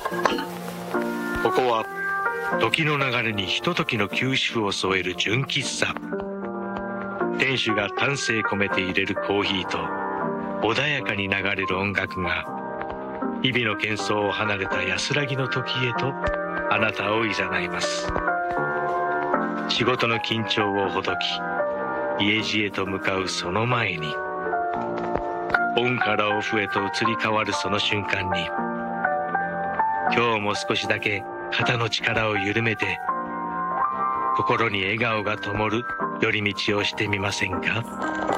ここは時の流れにひとときの休止符を添える純喫茶。店主が丹精込めて入れるコーヒーと穏やかに流れる音楽が日々の喧騒を離れた安らぎの時へとあなたをいざないます。仕事の緊張をほどき家路へと向かうその前に、オンからオフへと移り変わるその瞬間に、今日も少しだけ肩の力を緩めて心に笑顔が灯る寄り道をしてみませんか？